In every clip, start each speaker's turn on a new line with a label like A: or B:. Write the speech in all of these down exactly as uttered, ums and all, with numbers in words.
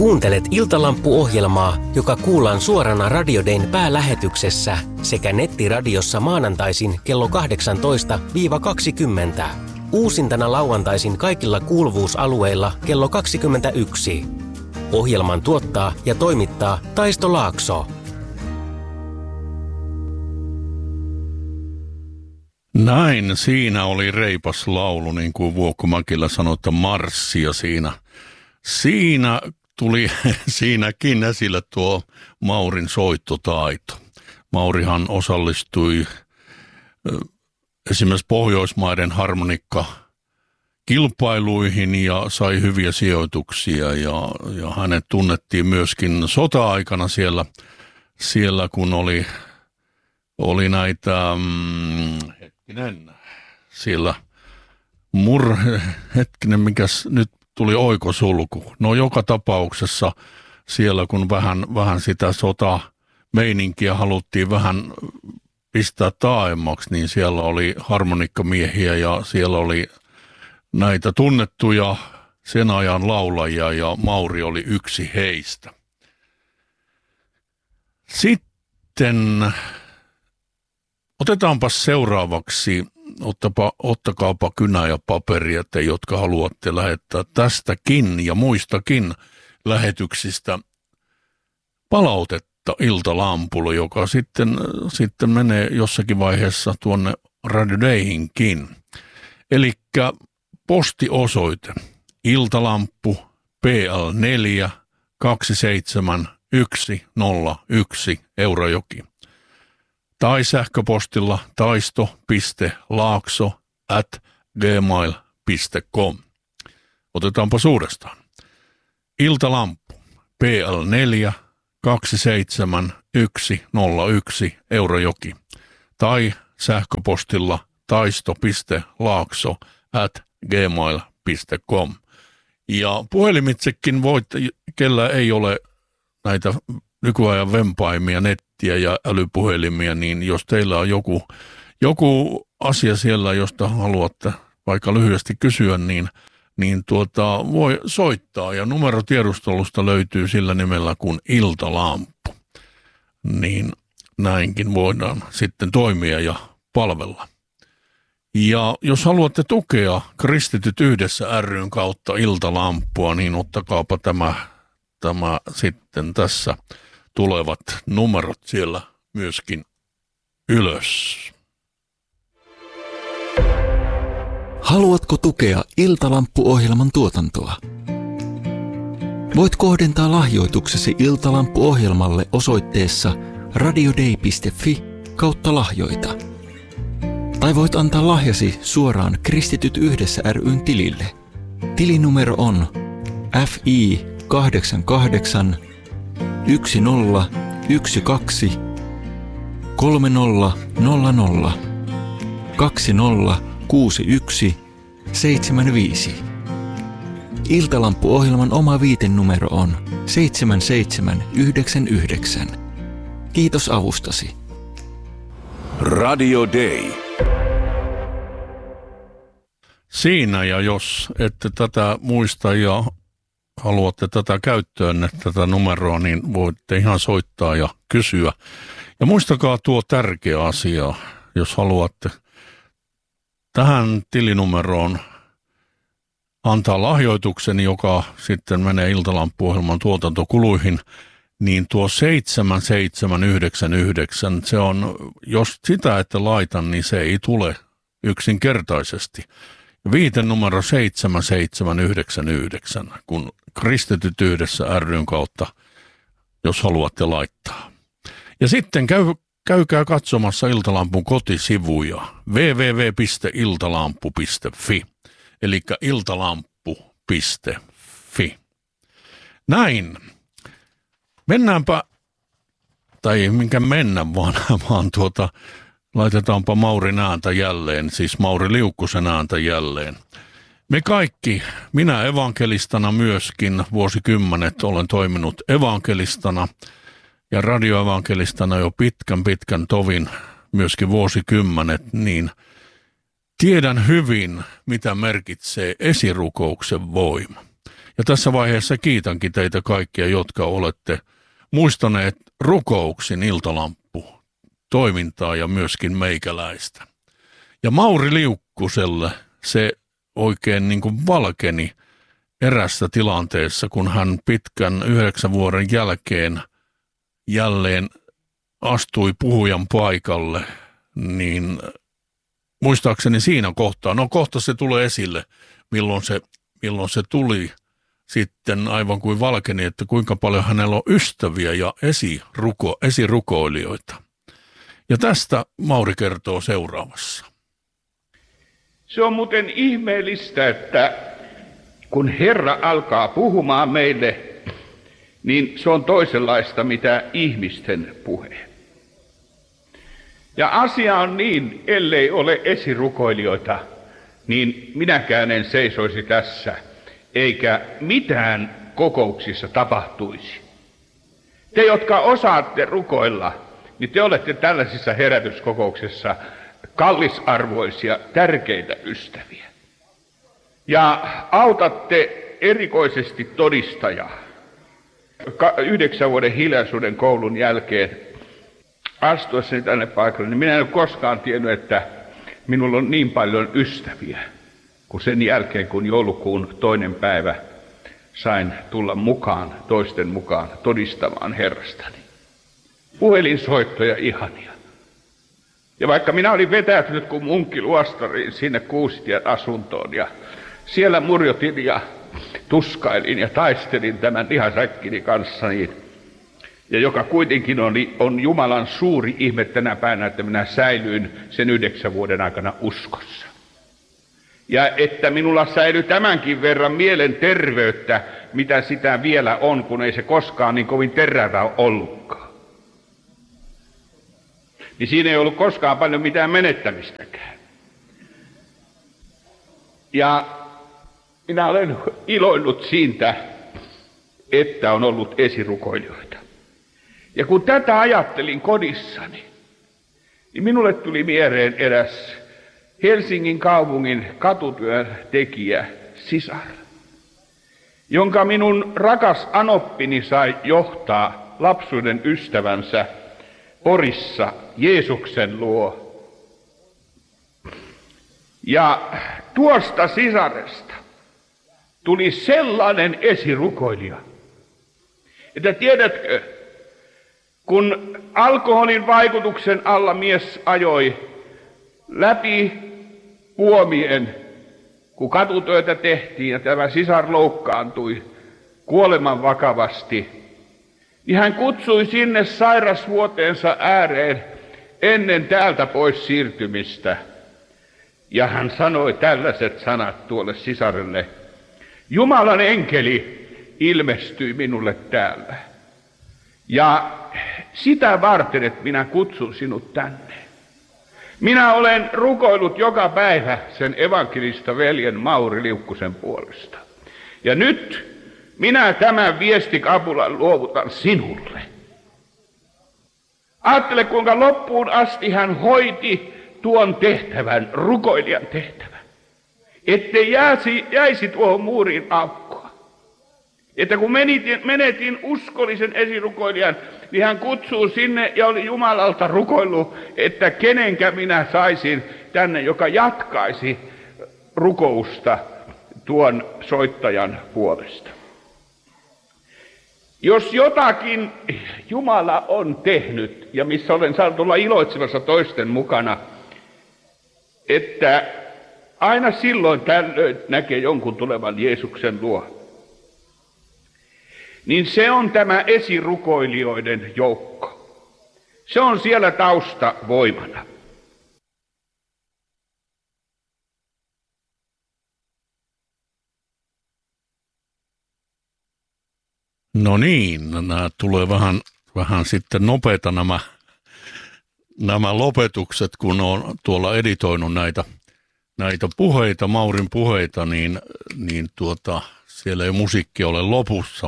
A: Kuuntelet Iltalampu-ohjelmaa, joka kuullaan suorana Radio Dayn päälähetyksessä sekä nettiradiossa maanantaisin kello kahdeksantoista kaksikymmentä. Uusintana lauantaisin kaikilla kuuluvuusalueilla kello kaksikymmentäyksi. Ohjelman tuottaa ja toimittaa Taisto Laakso.
B: Näin, siinä oli reipas laulu, niin kuin Vuokko Mäkilä sanoi, että marssia siinä. Siinä tuli siinäkin esille tuo Maurin soittotaito. Maurihan osallistui esimerkiksi Pohjoismaiden harmonikka-kilpailuihin ja sai hyviä sijoituksia. Ja, ja hänet tunnettiin myöskin sota-aikana siellä, siellä kun oli, oli näitä... Mm, hetkinen, siellä mur... Hetkinen, mikäs nyt... tuli oikosulku. No joka tapauksessa siellä, kun vähän, vähän sitä sota-meininkiä haluttiin vähän pistää taaemmaksi, niin siellä oli harmonikkamiehiä ja siellä oli näitä tunnettuja sen ajan laulajia ja Mauri oli yksi heistä. Sitten otetaanpa seuraavaksi. Ottapa, ottakaapa kynä ja paperia, te, jotka haluatte lähettää tästäkin ja muistakin lähetyksistä palautetta Iltalampulle, joka sitten, sitten menee jossakin vaiheessa tuonne Radio Dayhinkin. Elikkä postiosoite Iltalampu P L neljä kaksi seitsemän yksi nolla yksi Eurajoki. Tai sähköpostilla taisto piste laakso at gmail piste com. Otetaanpa suurestaan. Iltalampu P L neljä kaksi seitsemän yksi nolla yksi Eurajoki. Tai sähköpostilla taisto piste laakso at gmail piste com. Ja puhelimitsekin voit, kellä ei ole näitä nykyajan vempaimia, nettiä ja älypuhelimia, niin jos teillä on joku, joku asia siellä, josta haluatte vaikka lyhyesti kysyä, niin, niin tuota, voi soittaa. Ja numero tiedustelusta löytyy sillä nimellä kuin Iltalampu. Niin näinkin voidaan sitten toimia ja palvella. Ja jos haluatte tukea Kristityt yhdessä ry:n kautta Iltalampua, niin ottakaapa tämä, tämä sitten tässä tulevat numerot siellä myöskin ylös.
C: Haluatko tukea Iltalampu-ohjelman tuotantoa? Voit kohdentaa lahjoituksesi Iltalampu-ohjelmalle osoitteessa radiodei piste fi kautta lahjoita. Tai voit antaa lahjasi suoraan Kristityt yhdessä ry:n tilille. Tilinumero on F I kahdeksan kahdeksan yksi nolla yksi kaksi kolme nolla nolla nolla kaksi nolla kuusi yksi seitsemän viisi. Iltalampu-ohjelman oma viitenumero on seitsemän seitsemän yhdeksän yhdeksän. Kiitos avustasi.
D: Radio Day.
B: Siinä, ja jos ette tätä muista ja haluatte tätä käyttöönne, tätä numeroa, niin voitte ihan soittaa ja kysyä. Ja muistakaa tuo tärkeä asia, jos haluatte tähän tilinumeroon antaa lahjoituksen, joka sitten menee Iltalampu-ohjelman tuotantokuluihin, niin tuo seitsemän seitsemän yhdeksän yhdeksän, se on, jos sitä ette laita, niin se ei tule yksinkertaisesti. Viite numero seitsemän seitsemän yhdeksän yhdeksän, kun Kristityt yhdessä ry:n kautta, jos haluatte laittaa. Ja sitten käy, käykää katsomassa Iltalampun kotisivuja double-u double-u double-u piste iltalampu piste fi, eli iltalampu piste fi. Näin. Mennäänpä, tai minkä mennä vaan, vaan tuota... Laitetaanpa Maurin ääntä jälleen, siis Mauri Liukkusen ääntä jälleen. Me kaikki, minä evankelistana myöskin, vuosikymmenet olen toiminut evankelistana ja radioevankelistana jo pitkän pitkän tovin, myöskin vuosikymmenet, niin tiedän hyvin, mitä merkitsee esirukouksen voima. Ja tässä vaiheessa kiitänkin teitä kaikkia, jotka olette muistaneet rukouksin Iltalamppu toimintaa ja myöskin meikäläistä. Ja Mauri Liukkuselle se oikein niin kuin valkeni erässä tilanteessa, kun hän pitkän yhdeksän vuoden jälkeen jälleen astui puhujan paikalle, niin muistaakseni siinä kohtaa, no kohta se tulee esille, milloin se, milloin se tuli sitten aivan kuin valkeni, että kuinka paljon hänellä on ystäviä ja esiruko, esirukoilijoita. Ja tästä Mauri kertoo seuraavassa.
D: Se on muuten ihmeellistä, että kun Herra alkaa puhumaan meille, niin se on toisenlaista mitä ihmisten puhe. Ja asia on niin, ellei ole esirukoilijoita, niin minäkään en seisoisi tässä, eikä mitään kokouksissa tapahtuisi. Te, jotka osaatte rukoilla, niin te olette tällaisissa herätyskokouksissa kallisarvoisia, tärkeitä ystäviä. Ja autatte erikoisesti todistajaa. Yhdeksän vuoden hiljaisuuden koulun jälkeen astuessani tänne paikalle, niin minä en ole koskaan tiennyt, että minulla on niin paljon ystäviä, kuin sen jälkeen, kun joulukuun toinen päivä sain tulla mukaan, toisten mukaan, todistamaan Herrastani. Puhelinsoittoja ihania. Ja vaikka minä olin vetäytynyt kuin munkki luostariin sinne Kuusitien asuntoon, ja siellä murjotin ja tuskailin ja taistelin tämän lihasäkkini kanssa, niin, ja joka kuitenkin on, on Jumalan suuri ihme tänä päivänä, että minä säilyin sen yhdeksän vuoden aikana uskossa. Ja että minulla säilyi tämänkin verran mielen terveyttä, mitä sitä vielä on, kun ei se koskaan niin kovin terävä ollutkaan. Niin siinä ei ollut koskaan paljon mitään menettämistäkään. Ja minä olen iloinut siitä, että on ollut esirukoilijoita. Ja kun tätä ajattelin kodissani, niin minulle tuli mieleen eräs Helsingin kaupungin katutyön tekijä, sisar, jonka minun rakas anoppini sai johtaa lapsuuden ystävänsä Porissa Jeesuksen luo. Ja tuosta sisaresta tuli sellainen esirukoilija, että tiedätkö, kun alkoholin vaikutuksen alla mies ajoi läpi puomien, kun katutöitä tehtiin ja tämä sisar loukkaantui kuoleman vakavasti, niin hän kutsui sinne sairasvuoteensa ääreen ennen täältä pois siirtymistä. Ja hän sanoi tällaiset sanat tuolle sisarelle: Jumalan enkeli ilmestyi minulle täällä. Ja sitä varten, että minä kutsun sinut tänne. Minä olen rukoillut joka päivä sen evankelista veljen Mauri Liukkusen puolesta. Ja nyt minä tämän viestikapulan luovutan sinulle. Ajattele, kuinka loppuun asti hän hoiti tuon tehtävän, rukoilijan tehtävän. Ettei jäisi, jäisi tuohon muuriin aukkoa. Että kun menetin, menetin uskollisen esirukoilijan, niin hän kutsuu sinne ja oli Jumalalta rukoillut, että kenenkä minä saisin tänne, joka jatkaisi rukousta tuon soittajan puolesta. Jos jotakin Jumala on tehnyt, ja missä olen saanut olla iloitsemassa toisten mukana, että aina silloin tällöin näkee jonkun tulevan Jeesuksen luo, niin se on tämä esirukoilijoiden joukko. Se on siellä tausta voimana.
B: No niin, nämä tulee vähän, vähän sitten nopeita nämä, nämä lopetukset, kun on tuolla editoinut näitä, näitä puheita, Maurin puheita, niin, niin tuota, siellä ei musiikki ole lopussa.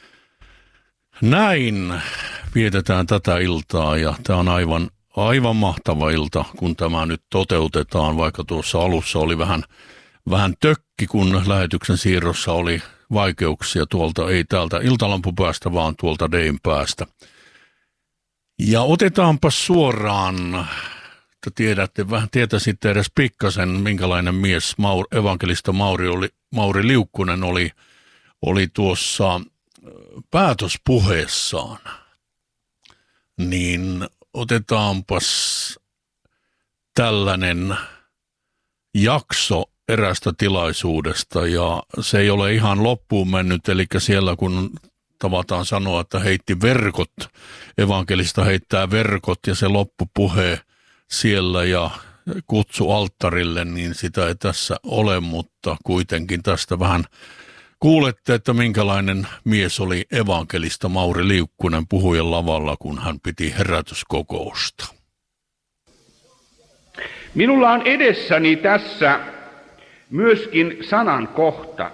B: Näin vietetään tätä iltaa ja tämä on aivan, aivan mahtava ilta, kun tämä nyt toteutetaan, vaikka tuossa alussa oli vähän, vähän tökki, kun lähetyksen siirrossa oli, vaikeuksia tuolta, ei täältä iltalampupäästä, vaan tuolta Dein päästä. Ja otetaanpa suoraan, että tiedätte, vähän tietäisitte edes pikkasen, minkälainen mies Maur, evankelista Mauri, oli, Mauri Liukkunen oli, oli tuossa päätöspuheessaan. Niin otetaanpas tällainen jakso erästä tilaisuudesta, ja se ei ole ihan loppuun mennyt, eli siellä kun tavataan sanoa, että heitti verkot, evankelista heittää verkot, ja se loppupuhe siellä ja kutsu alttarille, niin sitä ei tässä ole, mutta kuitenkin tästä vähän kuulette, että minkälainen mies oli evankelista Mauri Liukkunen puhujen lavalla, kun hän piti herätyskokousta.
D: Minulla on edessäni tässä myöskin sanan kohta,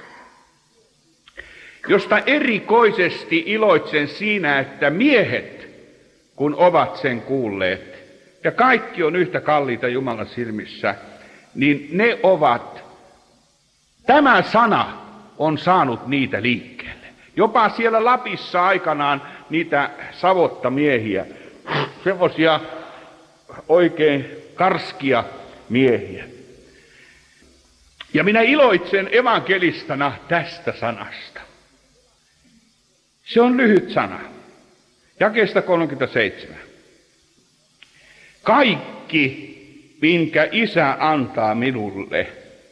D: josta erikoisesti iloitsen siinä, että miehet, kun ovat sen kuulleet, ja kaikki on yhtä kalliita Jumalan silmissä, niin ne ovat, tämä sana on saanut niitä liikkeelle. Jopa siellä Lapissa aikanaan niitä savottamiehiä, semmoisia oikein karskia miehiä. Ja minä iloitsen evankelistana tästä sanasta. Se on lyhyt sana. Jakeesta kolmekymmentäseitsemän. Kaikki, minkä Isä antaa minulle,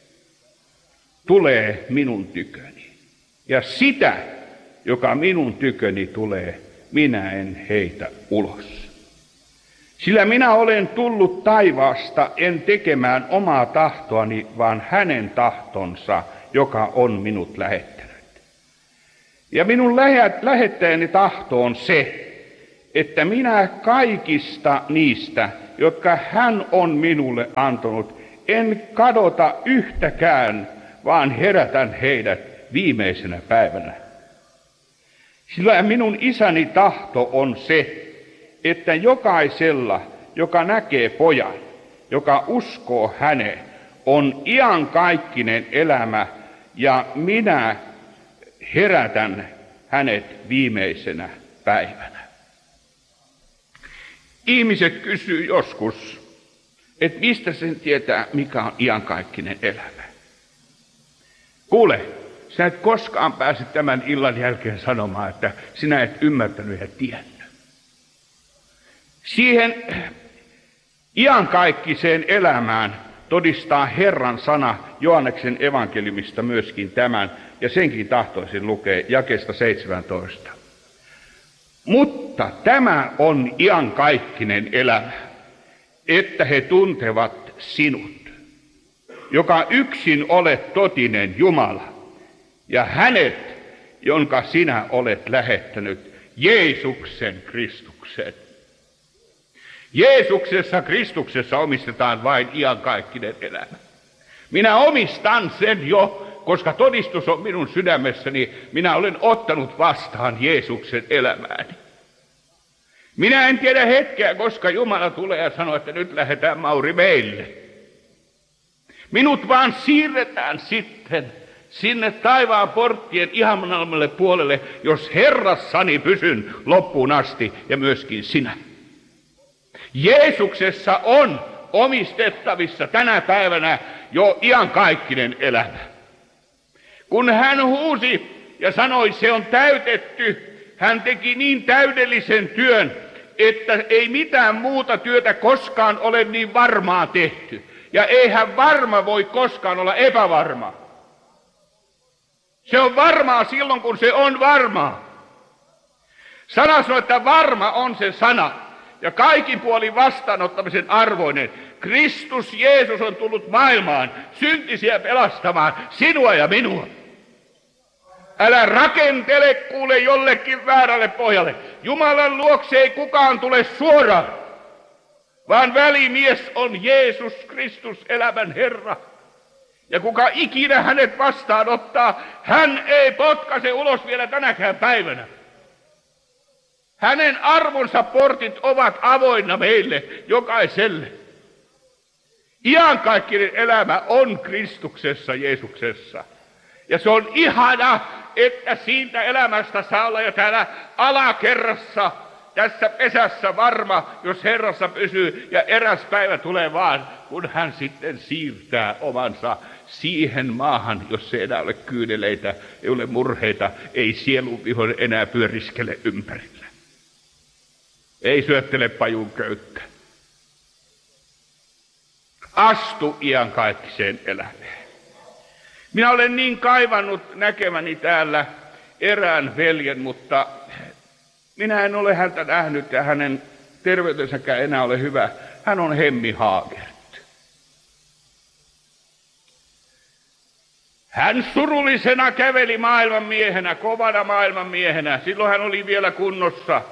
D: tulee minun tyköni. Ja sitä, joka minun tyköni tulee, minä en heitä ulos. Sillä minä olen tullut taivaasta en tekemään omaa tahtoani, vaan hänen tahtonsa, joka on minut lähettänyt. Ja minun lähettäjäni tahto on se, että minä kaikista niistä, jotka hän on minulle antanut, en kadota yhtäkään, vaan herätän heidät viimeisenä päivänä. Sillä minun isäni tahto on se, että jokaisella, joka näkee pojan, joka uskoo häneen, on iankaikkinen elämä, ja minä herätän hänet viimeisenä päivänä. Ihmiset kysyy joskus, että mistä sen tietää, mikä on iankaikkinen elämä. Kuule, sä et koskaan pääse tämän illan jälkeen sanomaan, että sinä et ymmärtänyt ja tiennyt. Siihen iankaikkiseen elämään todistaa Herran sana Johanneksen evankeliumista myöskin tämän, ja senkin tahtoisin lukea jakeesta seitsemäntoista. Mutta tämä on iankaikkinen elämä, että he tuntevat sinut, joka yksin olet totinen Jumala, ja hänet, jonka sinä olet lähettänyt, Jeesuksen Kristuksen. Jeesuksessa Kristuksessa omistetaan vain iankaikkinen elämä. Minä omistan sen jo, koska todistus on minun sydämessäni. Minä olen ottanut vastaan Jeesuksen elämääni. Minä en tiedä hetkeä, koska Jumala tulee ja sanoo, että nyt lähdetään Mauri meille. Minut vaan siirretään sitten sinne taivaan porttien ihanammalle puolelle, jos Herrassani pysyn loppuun asti ja myöskin sinä. Jeesuksessa on omistettavissa tänä päivänä jo iankaikkinen elämä. Kun hän huusi ja sanoi, se on täytetty, hän teki niin täydellisen työn, että ei mitään muuta työtä koskaan ole niin varmaa tehty. Ja eihän varma voi koskaan olla epävarma. Se on varmaa silloin, kun se on varmaa. Sana sanoo, että varma on se sana. Ja kaikin puolin vastaanottamisen arvoinen. Kristus Jeesus on tullut maailmaan syntisiä pelastamaan sinua ja minua. Älä rakentele kuule jollekin väärälle pohjalle. Jumalan luokse ei kukaan tule suoraan, vaan välimies on Jeesus Kristus, elämän Herra. Ja kuka ikinä hänet vastaanottaa, hän ei potkaise ulos vielä tänäkään päivänä. Hänen armonsa portit ovat avoinna meille, jokaiselle. Iankaikkinen elämä on Kristuksessa, Jeesuksessa. Ja se on ihana, että siitä elämästä saa olla jo täällä alakerrassa, tässä pesässä varma, jos Herrassa pysyy. Ja eräs päivä tulee vaan, kun hän sitten siirtää omansa siihen maahan, jos ei enää ole kyyneleitä, ei ole murheita, ei sielun vihollinen enää pyöriskele ympärillä. Ei syöttele pajun köyttä. Astu iankaikkiseen elämään. Minä olen niin kaivannut näkemäni täällä erään veljen, mutta minä en ole häntä nähnyt ja hänen terveytensäkään enää ole hyvä. Hän on Hemmi Haagert. Hän surullisena käveli maailmanmiehenä, kovana maailmanmiehenä. Silloin hän oli vielä kunnossa.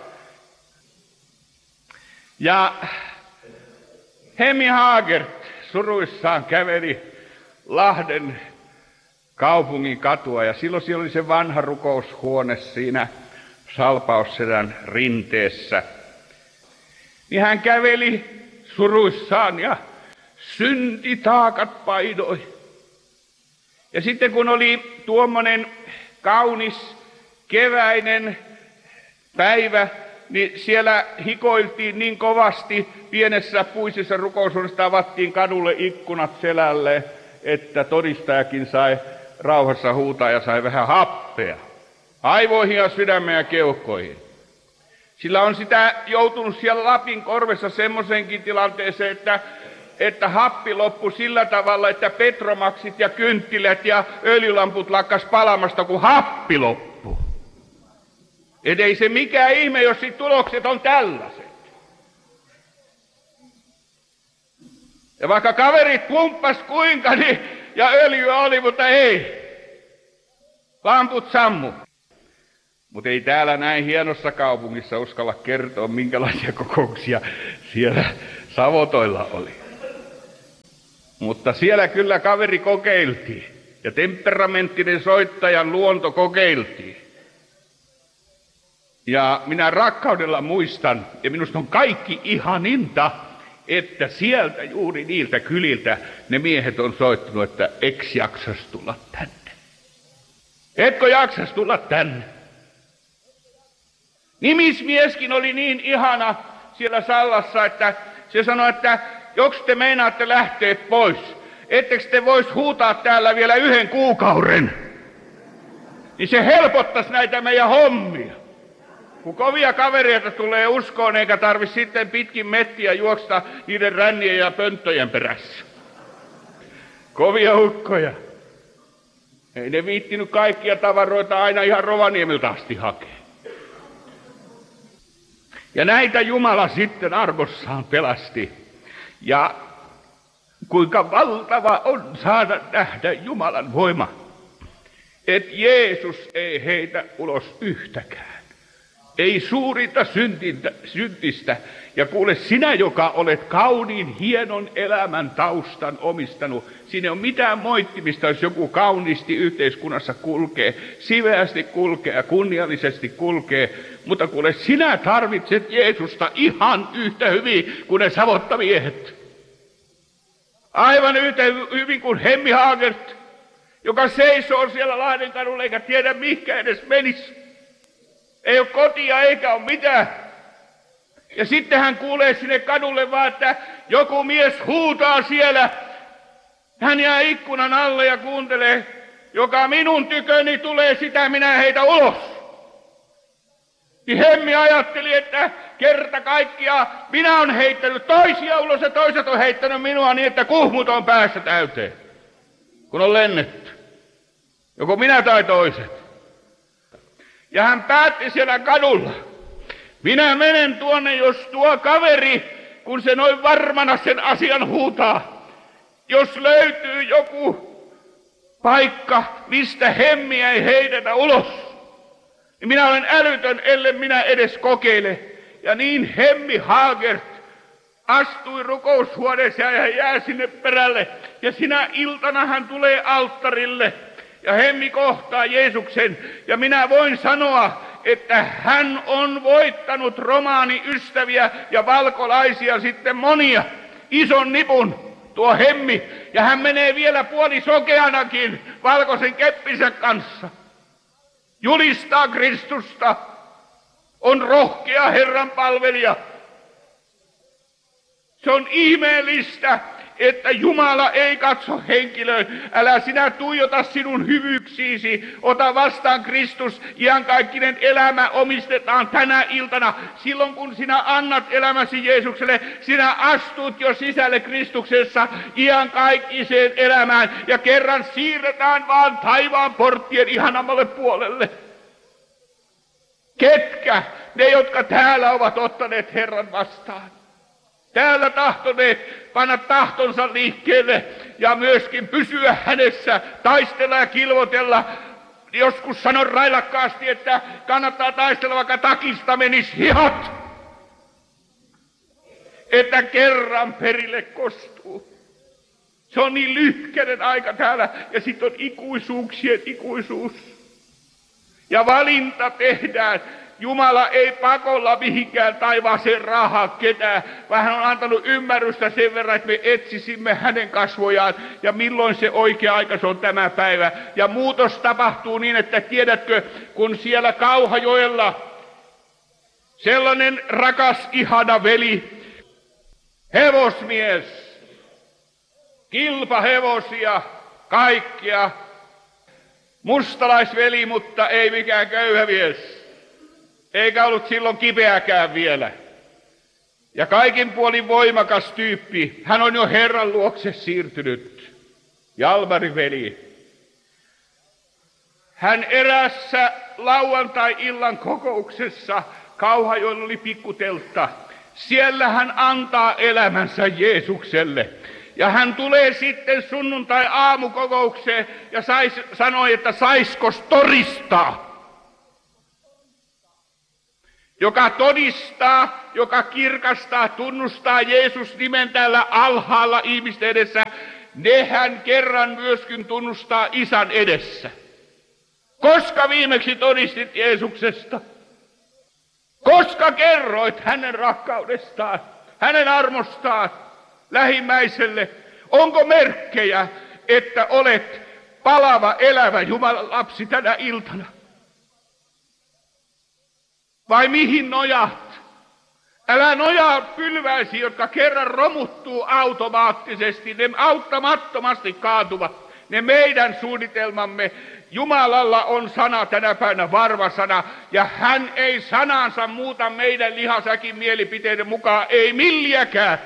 D: Ja Hemmi Haagert suruissaan käveli Lahden kaupungin katua. Ja silloin siellä oli se vanha rukoushuone siinä Salpausselän rinteessä. Niin hän käveli suruissaan ja syntitaakat painoi. Ja sitten kun oli tuommoinen kaunis keväinen päivä, niin siellä hikoiltiin niin kovasti, pienessä puisessa rukoushuoneessa avattiin kadulle ikkunat selälle, että todistajakin sai rauhassa huutaa ja sai vähän happea aivoihin ja sydämeen ja keuhkoihin. Sillä on sitä joutunut siellä Lapin korvessa semmoisenkin tilanteeseen, että, että happi loppui sillä tavalla, että petromaksit ja kynttilät ja öljylamput lakkas palamasta, kun happi loppui. Et ei se mikään ihme, jos sit tulokset on tällaiset. Ja vaikka kaverit pumppas kuinka, niin, ja öljyä oli, mutta ei. Lamput sammu. Mutta ei täällä näin hienossa kaupungissa uskalla kertoa, minkälaisia kokouksia siellä Savotoilla oli. Mutta siellä kyllä kaveri kokeiltiin. Ja temperamenttinen soittajan luonto kokeiltiin. Ja minä rakkaudella muistan, ja minusta on kaikki ihaninta, että sieltä juuri niiltä kyliltä ne miehet on soittanut, että eks jaksas tulla tänne. Etkö jaksas tulla tänne? Nimismieskin oli niin ihana siellä Sallassa, että se sanoi, että joks te meinaatte lähteä pois, ettekö te vois huutaa täällä vielä yhden kuukauden, niin se helpottaisi näitä meidän hommia. Kun kovia kavereita tulee uskoon, eikä tarvi sitten pitkin mettiä juoksta niiden rännien ja pönttöjen perässä. Kovia ukkoja. Ei ne viittinyt kaikkia tavaroita aina ihan Rovaniemiltä asti hakea. Ja näitä Jumala sitten armossaan pelasti. Ja kuinka valtava on saada nähdä Jumalan voima, että Jeesus ei heitä ulos yhtäkään. Ei suurinta syntintä, syntistä. Ja kuule, sinä, joka olet kauniin, hienon elämän taustan omistanut, siinä ei ole mitään moittimista, jos joku kauniisti yhteiskunnassa kulkee, siveästi kulkee ja kunniallisesti kulkee. Mutta kuule, sinä tarvitset Jeesusta ihan yhtä hyvin kuin ne savottamiehet. Aivan yhtä hyvin kuin Hemmi Haagert, joka seisoo siellä Lahdenkadulla eikä tiedä mihinkä edes menisi. Ei ole kotia eikä ole mitään. Ja sitten hän kuulee sinne kadulle vaan, että joku mies huutaa siellä. Hän jää ikkunan alle ja kuuntelee, joka minun tyköni tulee, sitä minä heitä ulos. Niin Hemmi ajatteli, että kerta kaikkiaan minä olen heittänyt toisia ulos ja toiset on heittänyt minua niin, että kuhmut on päässä täyteen, kun on lennetty. Joko minä tai toiset. Ja hän päätti siellä kadulla. Minä menen tuonne, jos tuo kaveri, kun se noin varmana sen asian huutaa, jos löytyy joku paikka, mistä Hemmiä ei heidetä ulos, niin minä olen älytön, ellei minä edes kokeile. Ja niin Hemmi Haagert astui rukoushuoneeseen ja jää sinne perälle. Ja sinä iltana hän tulee alttarille. Ja Hemmi kohtaa Jeesuksen, ja minä voin sanoa, että hän on voittanut romaaniystäviä ja valkolaisia sitten monia, ison nipun. tuo hemmi, ja hän menee vielä puoli sokeanakin valkoisen keppinsä kanssa. Julistaa Kristusta, on rohkea Herran palvelija. Se on ihmeellistä, että Jumala ei katso henkilöön. Älä sinä tuijota sinun hyvyyksiisi, ota vastaan Kristus, iankaikkinen elämä omistetaan tänä iltana. Silloin kun sinä annat elämäsi Jeesukselle, sinä astut jo sisälle Kristuksessa iankaikkiseen elämään ja kerran siirretään vaan taivaan porttien ihanammalle puolelle. Ketkä? Ne, jotka täällä ovat ottaneet Herran vastaan. Täällä tahtoneet panna tahtonsa liikkeelle ja myöskin pysyä hänessä, taistella ja kilvotella. Joskus sanon railakkaasti, että kannattaa taistella, vaikka takista menisi hihat. Että kerran perille kostuu. Se on niin lyhkäinen aika täällä ja sitten on ikuisuuksien ikuisuus. Ja valinta tehdään. Jumala ei pakolla mihinkään taivaaseen raahaa ketään, vaan hän on antanut ymmärrystä sen verran, että me etsisimme hänen kasvojaan. Ja milloin se oikea aika, se on tämä päivä. Ja muutos tapahtuu niin, että tiedätkö, kun siellä Kauhajoella sellainen rakas, ihana veli, hevosmies, kilpahevosia, kaikkia, mustalaisveli, mutta ei mikään köyhä mies. Eikä ollut silloin kipeäkään vielä. Ja kaikin puolin voimakas tyyppi. Hän on jo Herran luokse siirtynyt. Jalmari veli. Hän erässä lauantai-illan kokouksessa, Kauhajoella oli pikkuteltta. Siellä hän antaa elämänsä Jeesukselle. Ja hän tulee sitten sunnuntai-aamukokoukseen ja sais, sanoi, että saiskos todistaa. Joka todistaa, joka kirkastaa, tunnustaa Jeesus nimen täällä alhaalla ihmisten edessä, ne hän kerran myöskin tunnustaa Isän edessä. Koska viimeksi todistit Jeesuksesta? Koska kerroit hänen rakkaudestaan, hänen armostaan lähimmäiselle? Onko merkkejä, että olet palava, elävä Jumalan lapsi tänä iltana? Vai mihin nojaat? Älä nojaa pylväisiin, jotka kerran romuttuu automaattisesti. Ne auttamattomasti kaatuvat. Ne meidän suunnitelmamme. Jumalalla on sana tänä päivänä, varma sana. Ja hän ei sanansa muuta meidän lihasäkin mielipiteiden mukaan. Ei milliäkään.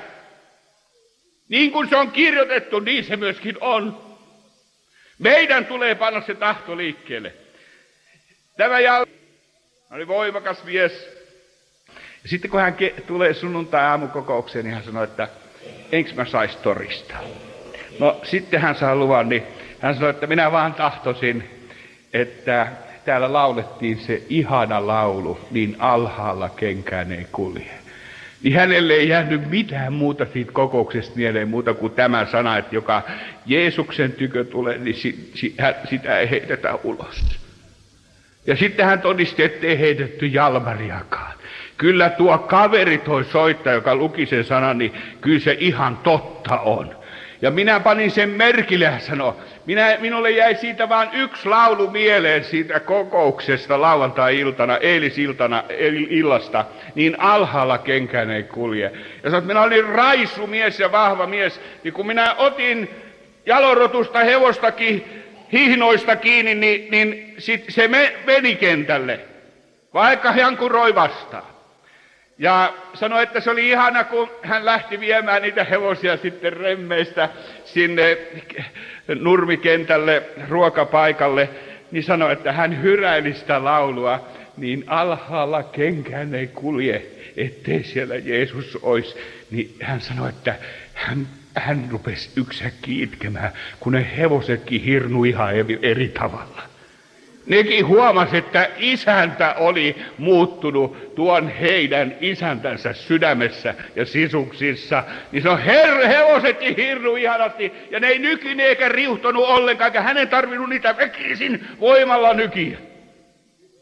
D: Niin kuin se on kirjoitettu, niin se myöskin on. Meidän tulee panna se tahto liikkeelle. Tämä jal... Hän oli voimakas mies. Ja sitten kun hän ke- tulee sunnuntai-aamukokoukseen, niin hän sanoi, että enkö mä sais todistaa. No sitten hän saa luvan, niin hän sanoi, että minä vaan tahtoisin, että täällä laulettiin se ihana laulu, niin alhaalla kenkään ei kulje. Niin hänelle ei jäänyt mitään muuta siitä kokouksesta mieleen muuta kuin tämä sana, että joka Jeesuksen tykö tulee, niin si- si- sitä ei heitetä ulos. Ja sitten hän todisti, ettei heitetty Jalmariakaan. Kyllä tuo kaveri toi soittaja, joka luki sen sanan, niin kyllä se ihan totta on. Ja minä panin sen merkille, hän sanoi. Minä, minulle jäi siitä vain yksi laulu mieleen siitä kokouksesta lauantai-iltana, eilisiltana, illasta. Niin alhaalla kenkään ei kulje. Ja sanoi, että minä olin raisumies ja vahva mies. Niin kun minä otin jalorotusta hevostakin, hihnoista kiinni, niin, niin sit se me, meni kentälle, vaikka hän kuroi vastaan. Ja sanoi, että se oli ihana, kun hän lähti viemään niitä hevosia sitten remmeistä sinne nurmikentälle, ruokapaikalle, niin sanoi, että hän hyräili sitä laulua, niin alhaalla kenkään ei kulje, ettei siellä Jeesus olisi. Niin hän sanoi, että hän Hän rupesi yksäkkiä itkemään, kun ne hevosetkin hirnu ihan eri tavalla. Nekin huomasi, että isäntä oli muuttunut tuon heidän isäntänsä sydämessä ja sisuksissa. Niin se on her- hevosetkin hirnu ihanasti, ja ne ei nykineet eikä riuhtonut ollenkaan, eikä hänen tarvinnut niitä väkisin voimalla nykiä. Hevoset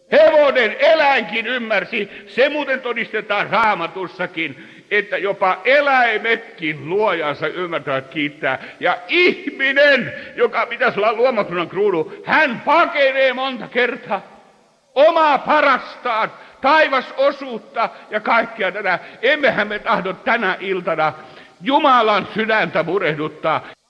D: hevonen, eläinkin ymmärsi. Se muuten todistetaan Raamatussakin, että jopa eläimetkin luojansa ymmärtävät kiittää. Ja ihminen, joka pitäisi olla luomakunnan kruunu, hän pakenee monta kertaa omaa parastaan, taivasosuutta ja kaikkea tätä. Emmehän me tahdo tänä iltana Jumalan sydäntä murehduttaa.